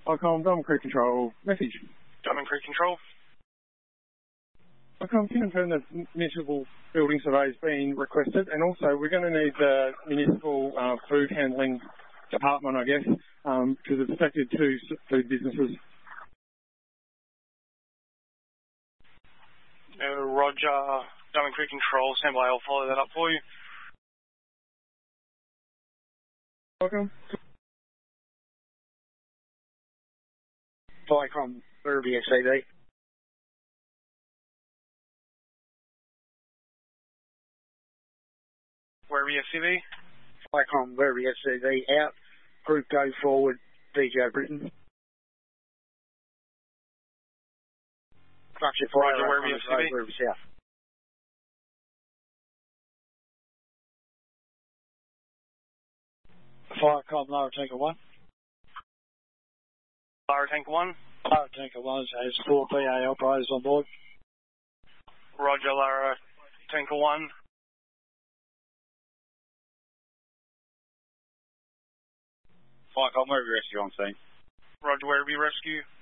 Diamond Creek Control, message. Diamond Creek Control. Can you confirm that municipal building survey is being requested, and also we're going to need the municipal food handling department, I guess, because it's affected two food businesses. Roger, Diamond Creek Control, stand by, I'll follow that up for you. Welcome. Viacom, Werribee SCV. Werribee SCV? Viacom, Werribee SCV, out. Group go forward, VGO Britain. Structure fire. Roger, Werribee SCV. Werribee South. Viacom, Lower Tanker 1. Lower Tanker 1. Lower Tanker 1 has 4 PA operators on board. Roger, Lower Tanker 1. Viacom, Werribee Rescue on scene. Roger, Werribee Rescue.